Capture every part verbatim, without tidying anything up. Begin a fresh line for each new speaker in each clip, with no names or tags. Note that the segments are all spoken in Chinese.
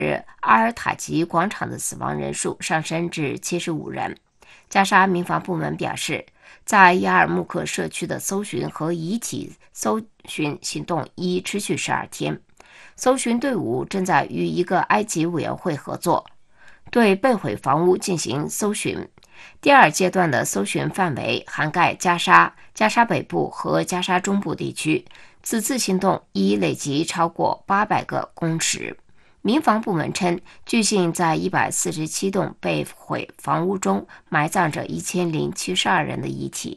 阿尔塔吉广场的死亡人数上升至七十五人。加沙民防部门表示，在亚尔木克社区的搜寻和遗体搜寻行动已持续十二天。搜寻队伍正在与一个埃及委员会合作，对被毁房屋进行搜寻。第二阶段的搜寻范围涵盖加沙、加沙北部和加沙中部地区。此次行动已累计超过八百个公尺。民防部门称，据信在一百四十七栋被毁房屋中埋葬着一千零七十二人的遗体。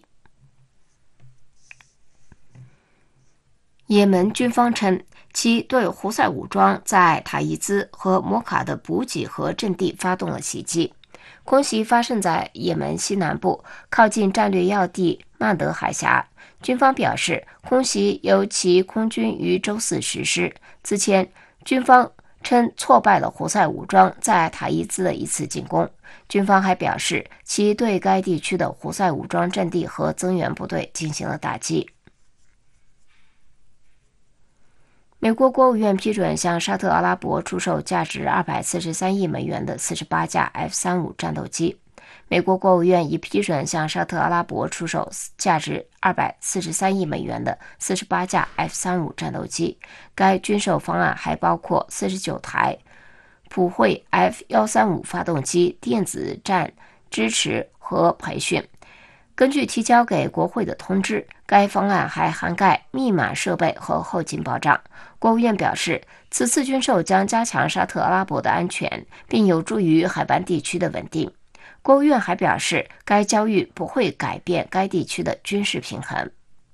也门军方称，其对胡塞武装在塔伊兹和摩卡的补给和阵地发动了袭击。空袭发生在也门西南部，靠近战略要地曼德海峡。军方表示，空袭由其空军于周四实施。此前，军方称挫败了胡塞武装在塔伊兹的一次进攻。军方还表示，其对该地区的胡塞武装阵地和增援部队进行了打击。美国国务院批准向沙特阿拉伯出售价值二百四十三亿美元的四十八架 F 三十五 战斗机。美国国务院已批准向沙特阿拉伯出售价值二百四十三亿美元的四十八架 F 三十五 战斗机。该军售方案还包括四十九台普惠 F 一三五 发动机、电子战支持和培训。根据提交给国会的通知，该方案还涵盖密码设备和后勤保障。国务院表示，此次军售将加强沙特阿拉伯的安全，并有助于海湾地区的稳定。国务院还表示，该交易不会改变该地区的军事平衡。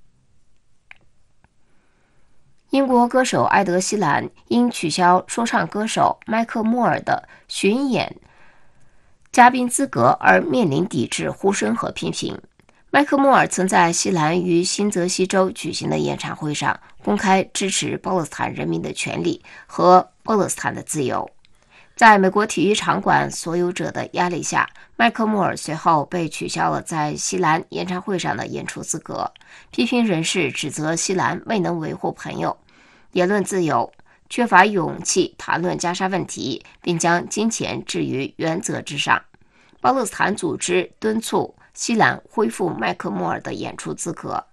英国歌手埃德·希兰因取消说唱歌手麦克莫尔的巡演嘉宾资格而面临抵制呼声和批评。麦克莫尔曾在西兰于新泽西州举行的演唱会上公开支持巴勒斯坦人民的权利和巴勒斯坦的自由。在美国体育场馆所有者的压力下，麦克莫尔随后被取消了在西兰演唱会上的演出资格。批评人士指责西兰未能维护朋友、言论自由，缺乏勇气谈论加沙问题，并将金钱置于原则之上。巴勒斯坦组织敦促西兰恢复麦克莫尔的演出资格。